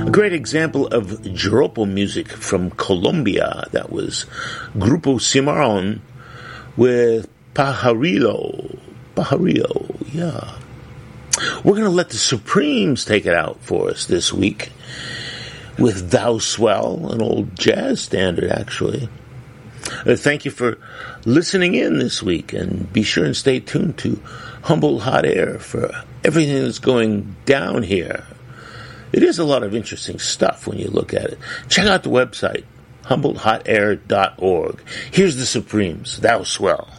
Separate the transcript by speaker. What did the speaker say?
Speaker 1: A great example of joropo music from Colombia. That was Grupo Cimarron with Pajarillo. Pajarillo, yeah. We're going to let the Supremes take it out for us this week with Thou Swell, an old jazz standard, actually. Thank you for listening in this week, and be sure and stay tuned to Humboldt Hot Air for everything that's going down here. It is a lot of interesting stuff when you look at it. Check out the website, HumboldtHotAir.org. Here's the Supremes, Thou Swell.